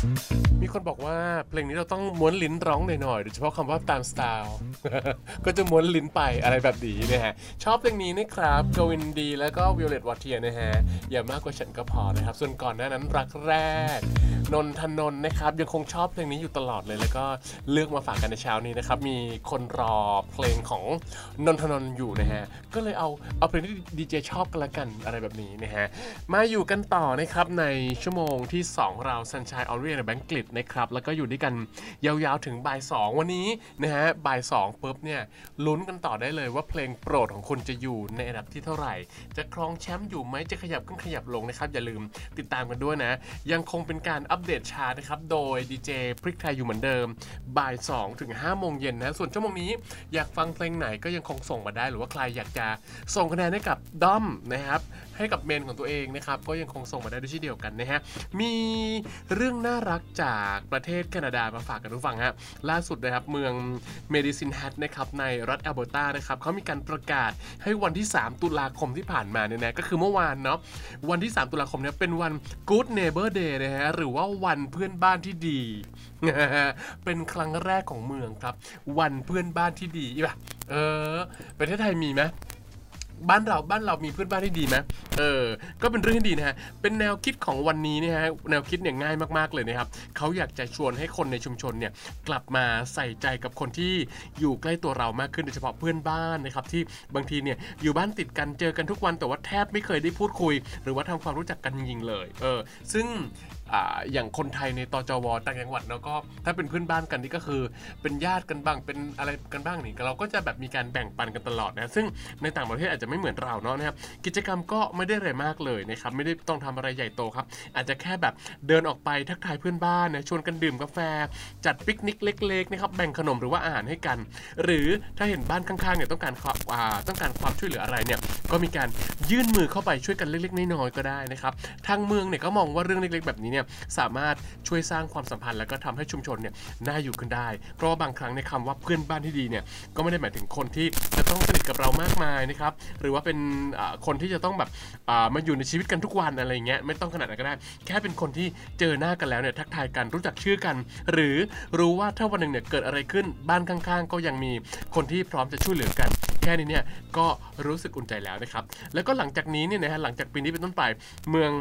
มีคนบอกว่าเพลงนี้เราต้องม้วนลิ้นร้องหน่อยๆโดยเฉพาะคำว่าตามสไตล์ ก็จะม้วนลิ้นไปอะไรแบบนี้นะฮะชอบเพลงนี้นะครับกวินดีแล้วก็วิโอเลตวอเทียนะฮะอย่ามากกว่าฉันก็พอนะครับส่วนก่อนหน้านั้นรักแรกนนทนนท์นะครับยังคงชอบเพลงนี้อยู่ตลอดเลยแล้วก็เลือกมาฝากกันในเช้านี้นะครับมีคนรอเพลงของนนทนนท์อยู่นะฮะก็เลยเอาเพลงที่ดีเจชอบกันละกันอะไรแบบนี้นะฮะมาอยู่กันต่อนะครับในชั่วโมงที่2เรา Sunshine Auri ในแบงก์กฤษนะครับแล้วก็อยู่ด้วยกันยาวๆถึงบ่าย2วันนี้นะฮะบ่าย2ปุ๊บเนี่ยลุ้นกันต่อได้เลยว่าเพลงโปรดของคุณจะอยู่ในอันดับที่เท่าไหร่จะครองแชมป์อยู่ไหมจะขยับขึ้นขยับลงนะครับอย่าลืมติดตามกันด้วยนะยังคงเป็นการอัปเดตชาร์ตนะครับโดยดีเจพริกไทยอยู่เหมือนเดิมบ่าย2ถึง5โมงเย็นนะส่วนชั่วโมงนี้อยากฟังเพลงไหนก็ยังคงส่งมาได้หรือว่าใครอยากจะส่งคะแนนให้กับด้อมนะครับให้กับเมนของตัวเองนะครับก็ยังคงส่งมาได้ด้วยเช่นเดียวกันนะฮะมีเรื่องน่ารักจากประเทศแคนาดามาฝากกันทุกฝั่งฮะล่าสุดนะครับเมืองเมดิซินแฮทนะครับในรัฐแอลเบอร์ตานะครับเขามีการประกาศให้วันที่3ตุลาคมที่ผ่านมาเนี่ยนะก็คือเมื่อวานเนาะวันที่3ตุลาคมเนี่ยเป็นวัน Good Neighbor Day นะฮะหรือว่าวันเพื่อนบ้านที่ดี เป็นครั้งแรกของเมืองครับวันเพื่อนบ้านที่ดีป่ะประเทศไทยมีไหมบ้านเรามีเพื่อนบ้านที่ดีไหมก็เป็นเรื่องที่ดีนะฮะเป็นแนวคิดของวันนี้นะฮะแนวคิดเนี่ยง่ายมากๆเลยนะครับเขาอยากจะชวนให้คนในชุมชนเนี่ยกลับมาใส่ใจกับคนที่อยู่ใกล้ตัวเรามากขึ้นโดยเฉพาะเพื่อนบ้านนะครับที่บางทีเนี่ยอยู่บ้านติดกันเจอกันทุกวันแต่ว่าแทบไม่เคยได้พูดคุยหรือว่าทำความรู้จักกันจริงๆเลยซึ่งอย่างคนไทยในตจว.ต่างจังหวัดเนาะก็ถ้าเป็นเพื่อนบ้านกันนี่ก็คือเป็นญาติกันบ้างเป็นอะไรกันบ้างนี่เราก็จะแบบมีการแบ่งปันกันตลอดนะซึ่งในต่างประเทศอาจจะไม่เหมือนเราเนาะนะครับกิจกรรมก็ไม่ได้อะไรมากเลยนะครับไม่ได้ต้องทำอะไรใหญ่โตครับอาจจะแค่แบบเดินออกไปทักทายเพื่อนบ้านนะชวนกันดื่มกาแฟจัดปิกนิกเล็กๆนะครับแบ่งขนมหรือว่าอาหารให้กันหรือถ้าเห็นบ้านข้างๆเนี่ยต้องการความช่วยเหลืออะไรเนี่ยก็มีการยื่นมือเข้าไปช่วยกันเล็กๆน้อยๆก็ได้นะครับทางเมืองเนี่ยก็มองว่าเรื่องเล็กๆแบบนี้เนี่ยสามารถช่วยสร้างความสัมพันธ์แล้วก็ทำให้ชุมชนเนี่ยน่าอยู่ขึ้นได้เพราะว่าบางครั้งในคำว่าเพื่อนบ้านที่ดีเนี่ยก็ไม่ได้หมายถึงคนที่จะต้องสนิทกับเรามากมายนะครับหรือว่าเป็นคนที่จะต้องแบบมาอยู่ในชีวิตกันทุกวันอะไรเงี้ยไม่ต้องขนาดนั้นก็ได้แค่เป็นคนที่เจอหน้ากันแล้วเนี่ยทักทายกันรู้จักชื่อกันหรือรู้ว่าถ้าวันหนึ่งเนี่ยเกิดอะไรขึ้นบ้านข้างๆก็ยังมีคนที่พร้อมจะช่วยเหลือกันแค่นี้เนี่ยก็รู้สึกอุ่นใจแล้วนะครับแล้วก็หลังจากนี้เนี่ยนะฮะหลังจากปีนี้เป็นต้นไปเมือง